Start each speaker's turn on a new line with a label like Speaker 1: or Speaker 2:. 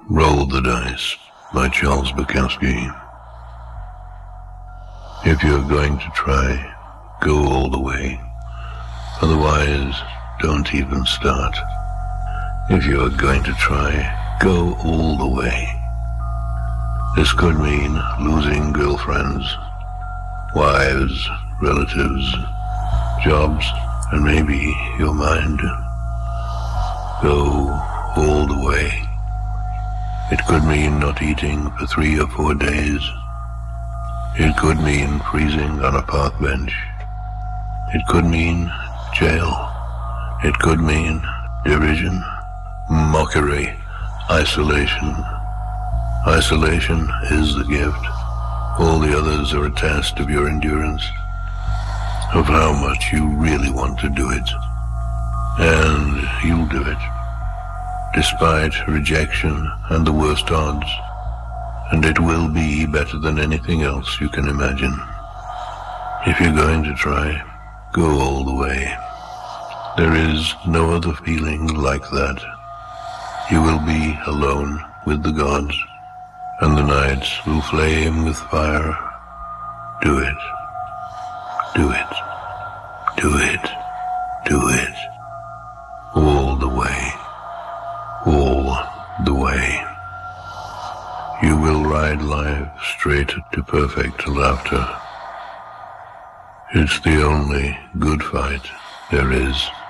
Speaker 1: Roll the Dice by Charles Bukowski. If you're going to try, go all the way. Otherwise, don't even start. If you're going to try, go all the way. This could mean losing girlfriends, wives, relatives, jobs, and maybe your mind. Go all the way. It could mean not eating for 3 or 4 days. It could mean freezing on a park bench. It could mean jail. It could mean derision, mockery, isolation. Isolation is the gift. All the others are a test of your endurance, of how much you really want to do it. And you'll do it, despite rejection and the worst odds. And it will be better than anything else you can imagine. If you're going to try, go all the way. There is no other feeling like that. You will be alone with the gods, and the nights will flame with fire. Do it. Do it. Do it. Do it. All the way. All the way. You will ride life straight to perfect laughter. It's the only good fight there is.